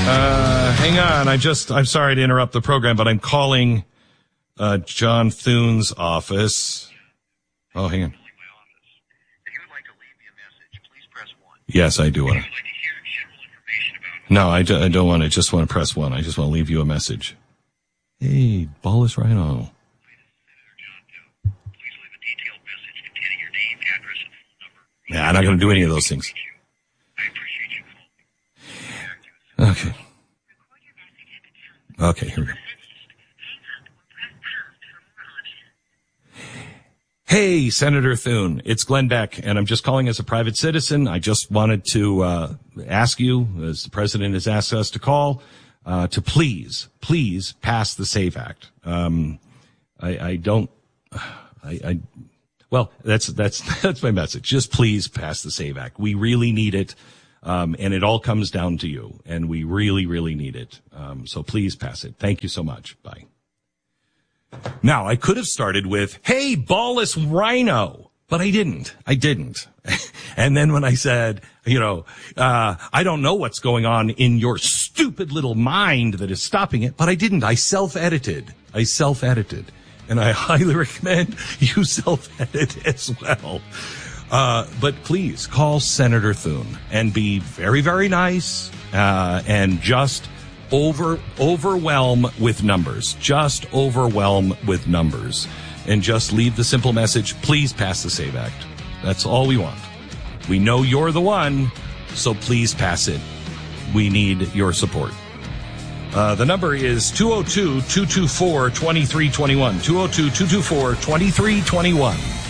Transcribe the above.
Hang on. I'm sorry to interrupt the program, but I'm calling John Thune's office. Oh, hang on. If you would like to leave me a message, please press 1. Yes, I do want If to. you would like to hear general information about No, I don't want to. Just want to press 1. I just want to leave you a message. Hey, Ballas Rhino. Senator John Thune, please leave a detailed message containing your name, address, and phone number. Yeah, I'm not going to do any of those things. I appreciate you calling. Okay. Okay, here we go. Hey, Senator Thune, it's Glenn Beck, and I'm just calling as a private citizen. I just wanted to ask you, as the president has asked us to call, to please pass the SAVE Act. Well, that's my message. Just please pass the SAVE Act. We really need it. And it all comes down to you, and we really, really need it. So please pass it. Thank you so much. Bye. Now, I could have started with, hey, Ballas Rhino, but I didn't. And then when I said, I don't know what's going on in your stupid little mind that is stopping it, but I didn't. I self-edited. And I highly recommend you self-edit as well. But please call Senator Thune and be very, very nice, and just overwhelm with numbers. Just overwhelm with numbers. And just leave the simple message, please pass the SAVE Act. That's all we want. We know you're the one, so please pass it. We need your support. The number is 202-224-2321. 202-224-2321.